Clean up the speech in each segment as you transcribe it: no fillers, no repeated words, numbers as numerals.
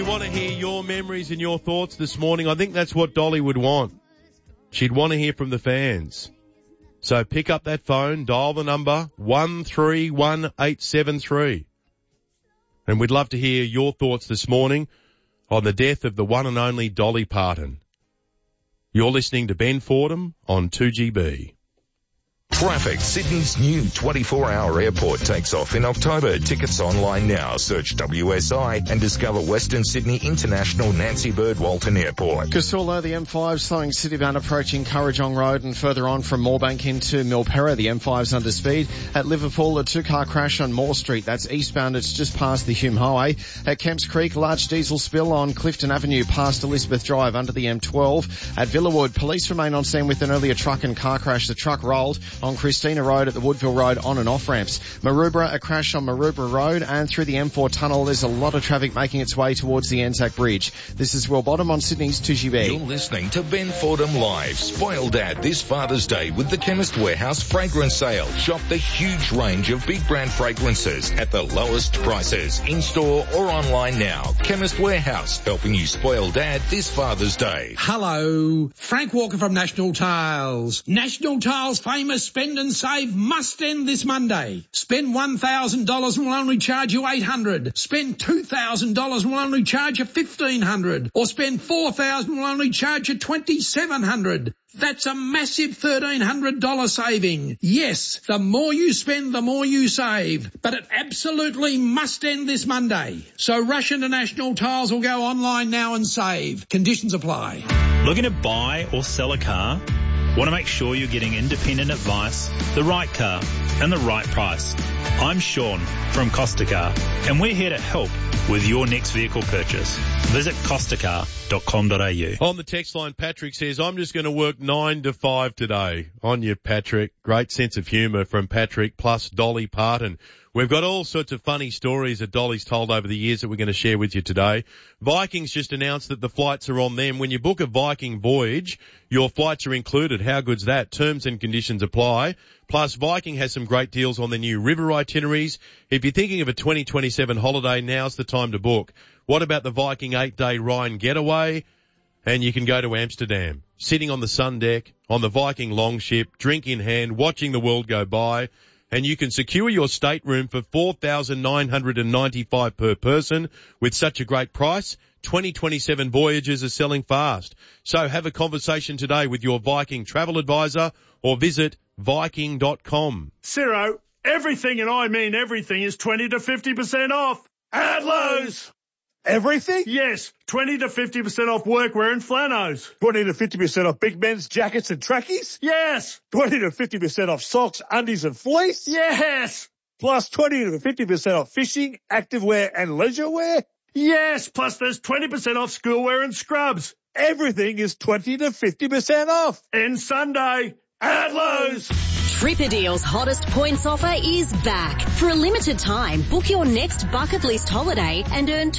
We want to hear your memories and your thoughts this morning. I think that's what Dolly would want. She'd want to hear from the fans. So pick up that phone, dial the number 131873. And we'd love to hear your thoughts this morning on the death of the one and only Dolly Parton. You're listening to Ben Fordham on 2GB. Traffic. Sydney's new 24-hour airport takes off in October. Tickets online now. Search WSI and discover Western Sydney International Nancy Bird Walton Airport. Casula, the M5 slowing citybound approaching Currajong Road and further on from Moorebank into Milperra. The M5's under speed. At Liverpool, a two-car crash on Moore Street. That's eastbound. It's just past the Hume Highway. At Kemps Creek, large diesel spill on Clifton Avenue past Elizabeth Drive under the M12. At Villawood, police remain on scene with an earlier truck and car crash. The truck rolled on Christina Road at the Woodville Road on and off ramps. Maroubra, a crash on Maroubra Road, and through the M4 tunnel there's a lot of traffic making its way towards the Anzac Bridge. This is Will Bottom on Sydney's 2GB. You're listening to Ben Fordham Live. Spoil Dad this Father's Day with the Chemist Warehouse fragrance sale. Shop the huge range of big brand fragrances at the lowest prices, in-store or online now. Chemist Warehouse, helping you spoil Dad this Father's Day. Hello, Frank Walker from National Tiles. National Tiles' famous spend and save must end this Monday. Spend $1,000 and we'll only charge you $800. Spend $2,000 and we'll only charge you $1,500. Or spend $4,000 and we'll only charge you $2,700. That's a massive $1,300 saving. Yes, the more you spend, the more you save. But it absolutely must end this Monday. So rush into National Tiles or go online now and save. Conditions apply. Looking to buy or sell a car? Want to make sure you're getting independent advice, the right car, and the right price. I'm Sean from Costa Car, and we're here to help with your next vehicle purchase. Visit costacar.com.au. On the text line, Patrick says, I'm just going to work 9 to 5 today. On you, Patrick. Great sense of humour from Patrick plus Dolly Parton. We've got all sorts of funny stories that Dolly's told over the years that we're going to share with you today. Vikings just announced that the flights are on them. When you book a Viking voyage, your flights are included. How good's that? Terms and conditions apply. Plus, Viking has some great deals on their new river itineraries. If you're thinking of a 2027 holiday, now's the time to book. What about the Viking 8-day Rhine getaway? And you can go to Amsterdam, sitting on the sun deck, on the Viking longship, drink in hand, watching the world go by. And you can secure your stateroom for $4,995 per person with such a great price. 2027 voyages are selling fast. So have a conversation today with your Viking travel advisor or visit Viking.com. Ciro, everything, and I mean everything, is 20 to 50% off at Lowe's. Everything? Yes, 20 to 50% off workwear and flannels. 20 to 50% off big men's jackets and trackies? Yes. 20 to 50% off socks, undies and fleece? Yes. Plus 20 to 50% off fishing, activewear and leisure wear? Yes, plus there's 20% off schoolwear and scrubs. Everything is 20 to 50% off. And Sunday at Lowe's. Tripadeal's hottest points offer is back. For a limited time, book your next bucket list holiday and earn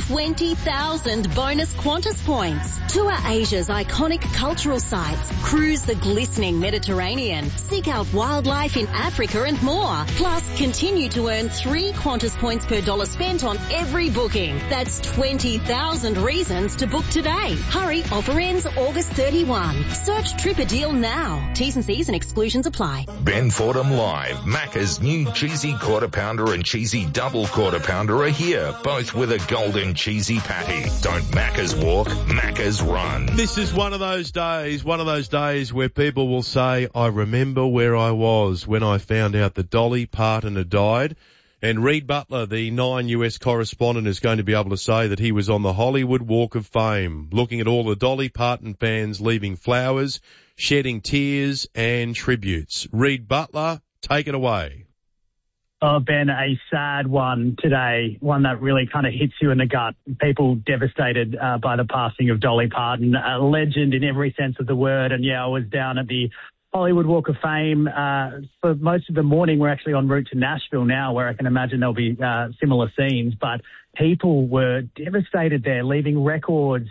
20,000 bonus Qantas points. Tour Asia's iconic cultural sites, cruise the glistening Mediterranean, seek out wildlife in Africa and more. Plus, continue to earn 3 Qantas points per dollar spent on every booking. That's 20,000 reasons to book today. Hurry, offer ends August 31. Search Tripadeal now. T's and C's and exclusions apply. Ben Fordham Live. Macca's new cheesy quarter pounder and cheesy double quarter pounder are here, both with a golden cheesy patty. Don't Macca's walk, Macca's run. This is one of those days where people will say, I remember where I was when I found out that Dolly Parton had died. And Reed Butler, the 9 US correspondent, is going to be able to say that he was on the Hollywood Walk of Fame, looking at all the Dolly Parton fans leaving flowers, shedding tears and tributes. Reed Butler, take it away. Oh, Ben, a sad one today, one that really kind of hits you in the gut. People devastated by the passing of Dolly Parton, a legend in every sense of the word. And yeah, I was down at the Hollywood Walk of Fame for most of the morning. We're actually en route to Nashville now, where I can imagine there'll be similar scenes. But people were devastated there, leaving records,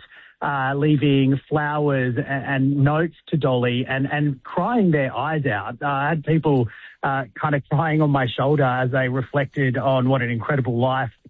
leaving flowers and notes to Dolly and crying their eyes out. I had people kind of crying on my shoulder as they reflected on what an incredible life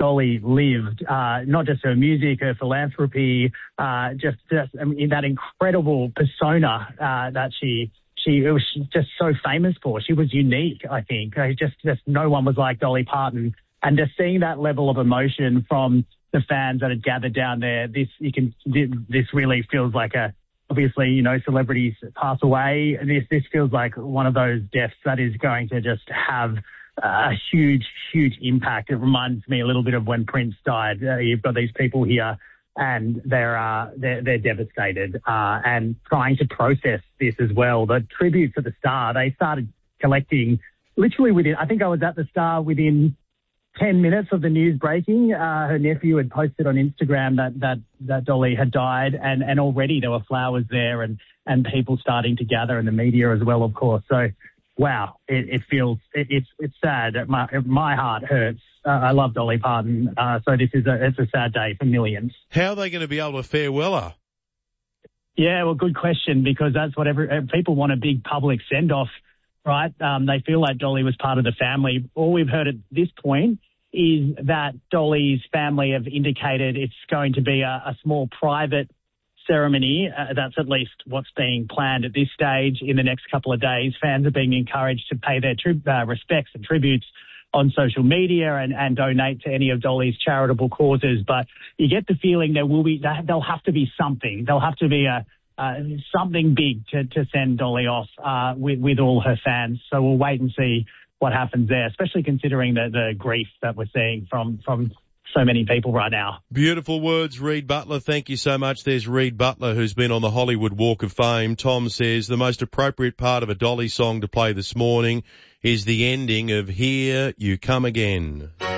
Dolly lived, not just her music, her philanthropy, just that incredible persona that she was just so famous for. She was unique, I think. Just no one was like Dolly Parton. And just seeing that level of emotion from the fans that had gathered down there, this really feels like obviously, you know, celebrities pass away. This feels like one of those deaths that is going to just have a huge, huge impact. It reminds me a little bit of when Prince died. You've got these people here and they're devastated and trying to process this as well. The tributes at the Star, they started collecting literally within, I think I was at the Star within 10 minutes of the news breaking. Her nephew had posted on Instagram that Dolly had died, and already there were flowers there and people starting to gather, and the media as well, of course. So, wow, it's sad. My heart hurts. I love Dolly Parton. So it's a sad day for millions. How are they going to be able to farewell her? Yeah, well, good question, because that's what people want, a big public send-off. Right? They feel like Dolly was part of the family. All we've heard at this point is that Dolly's family have indicated it's going to be a small private ceremony. That's at least what's being planned at this stage. In the next couple of days, fans are being encouraged to pay their respects and tributes on social media and donate to any of Dolly's charitable causes. But you get the feeling there'll have to be something. There'll have to be something big to send Dolly off with all her fans. So we'll wait and see what happens there, especially considering the grief that we're seeing from so many people right now. Beautiful words, Reed Butler. Thank you so much. There's Reed Butler, who's been on the Hollywood Walk of Fame. Tom says the most appropriate part of a Dolly song to play this morning is the ending of Here You Come Again.